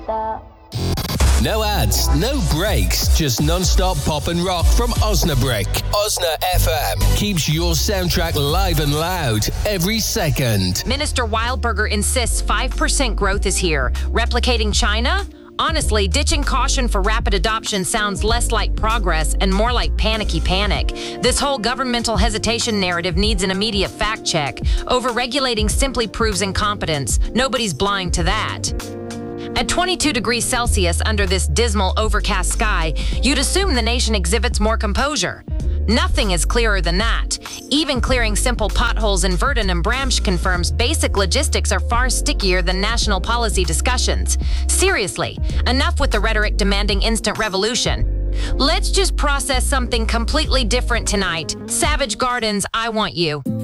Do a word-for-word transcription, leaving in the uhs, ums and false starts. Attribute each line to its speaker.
Speaker 1: up?
Speaker 2: No ads, no breaks, just non-stop pop and rock from Osnabrück. Osna F M keeps your soundtrack live and loud every second.
Speaker 3: Minister Wildberger insists five percent growth is here. Replicating China? Honestly, ditching caution for rapid adoption sounds less like progress and more like panicky panic. This whole governmental hesitation narrative needs an immediate fact check. Overregulating simply proves incompetence. Nobody's blind to that. At twenty-two degrees Celsius under this dismal, overcast sky, you'd assume the nation exhibits more composure. Nothing is clearer than that. Even clearing simple potholes in Verdun and Bramsch confirms basic logistics are far stickier than national policy discussions. Seriously, enough with the rhetoric demanding instant revolution. Let's just process something completely different tonight. Savage Gardens, I Want You.